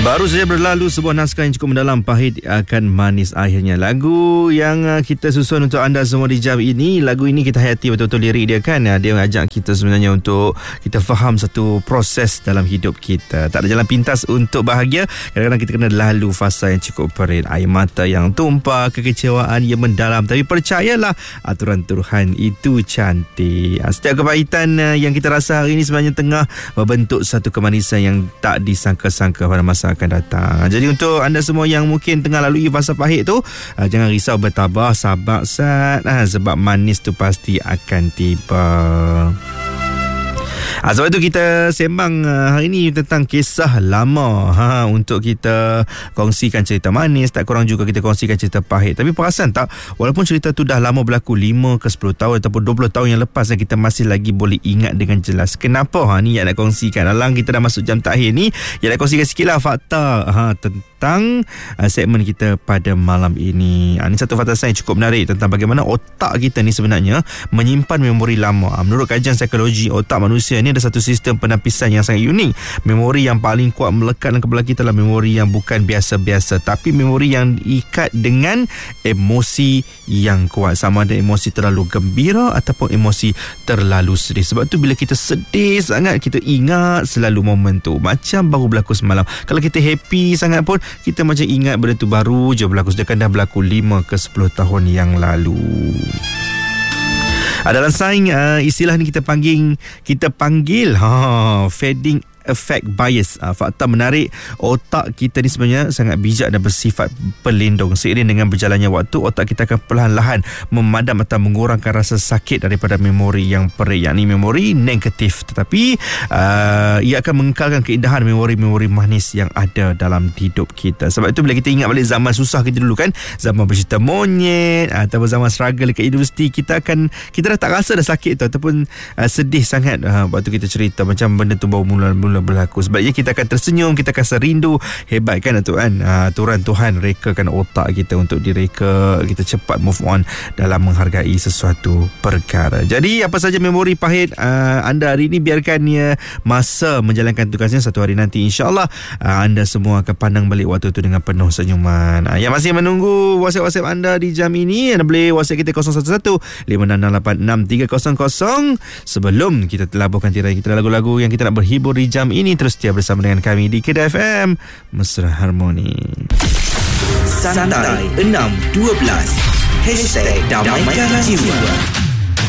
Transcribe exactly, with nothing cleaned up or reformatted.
Baru saja berlalu sebuah naskah yang cukup mendalam, pahit akan manis akhirnya. Lagu yang kita susun untuk anda semua di jam ini. Lagu ini kita hayati betul-betul lirik dia kan. Dia mengajak kita sebenarnya untuk kita faham satu proses dalam hidup kita. Tak ada jalan pintas untuk bahagia. Kadang-kadang kita kena lalu fasa yang cukup perit, air mata yang tumpah, kekecewaan yang mendalam. Tapi percayalah, aturan Tuhan itu cantik. Setiap kepahitan yang kita rasa hari ini sebenarnya tengah membentuk satu kemanisan yang tak disangka-sangka pada masa akan datang. Jadi untuk anda semua yang mungkin tengah lalui fasa pahit tu, uh, jangan risau, bertabah, sabar sat, uh, sebab manis tu pasti akan tiba. Ha, sebab itu kita sembang uh, hari ini tentang kisah lama, ha, untuk kita kongsikan cerita manis, tak kurang juga kita kongsikan cerita pahit. Tapi perasan tak, walaupun cerita tu dah lama berlaku lima ke sepuluh tahun ataupun dua puluh tahun yang lepas, dan kita masih lagi boleh ingat dengan jelas. Kenapa? Ha, ni yang nak kongsikan. Alang kita dah masuk jam terakhir ni, yang nak kongsikan sikit lah fakta ha, tentang uh, segmen kita pada malam ini. Ha, ni satu fakta sains cukup menarik tentang bagaimana otak kita ni sebenarnya menyimpan memori lama. Ha, menurut kajian psikologi, otak manusia ni ada satu sistem penapisan yang sangat unik. Memori yang paling kuat melekat dalam kepala kita adalah memori yang bukan biasa-biasa, tapi memori yang diikat dengan emosi yang kuat, sama ada emosi terlalu gembira ataupun emosi terlalu sedih. Sebab tu bila kita sedih sangat, kita ingat selalu momen tu macam baru berlaku semalam. Kalau kita happy sangat pun, kita macam ingat benda tu baru je berlaku, sedangkan dah berlaku lima ke sepuluh tahun yang lalu. Dalam sains, uh, istilah ni kita panggil kita panggil ha, fading effect bias. Ha, fakta menarik, otak kita ni sebenarnya sangat bijak dan bersifat pelindung. Seiring dengan berjalannya waktu, otak kita akan perlahan-lahan memadam atau mengurangkan rasa sakit daripada memori yang perit, yakni memori negatif. Tetapi uh, ia akan mengekalkan keindahan memori-memori manis yang ada dalam hidup kita. Sebab itu bila kita ingat balik zaman susah kita dulu kan, zaman bercerita monyet ataupun zaman struggle dekat universiti, kita akan kita dah tak rasa dah sakit tu ataupun uh, sedih sangat uh, waktu kita cerita macam benda tu baru mula-mula berlaku. Sebabnya kita akan tersenyum, kita akan serindu. Hebat kan tu kan, uh, aturan Tuhan rekakan otak kita untuk direka, kita cepat move on dalam menghargai sesuatu perkara. Jadi apa saja memori pahit uh, anda hari ini, biarkan ia masa menjalankan tugasnya. Satu hari nanti insyaAllah uh, anda semua akan pandang balik waktu itu dengan penuh senyuman. uh, Yang masih menunggu WhatsApp-WhatsApp anda di jam ini, anda boleh WhatsApp kita kosong satu satu lima enam enam lapan enam tiga kosong kosong. Sebelum kita laburkan tirai kita lagu-lagu yang kita nak berhibur di jam ini, terus setia bersama dengan kami di Kedah F M Mesra Harmoni. Santai enam dua belas Hashtag Damaikan Jiwa.